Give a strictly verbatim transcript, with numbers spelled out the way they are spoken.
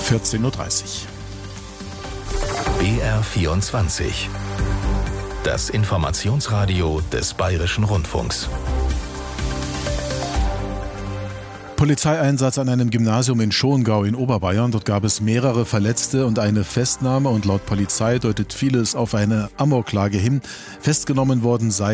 vierzehn Uhr dreißig. B R vierundzwanzig. Das Informationsradio des Bayerischen Rundfunks. Polizeieinsatz an einem Gymnasium in Schongau in Oberbayern. Dort gab es mehrere Verletzte und eine Festnahme. Und laut Polizei deutet vieles auf eine Amoklage hin. Festgenommen worden sei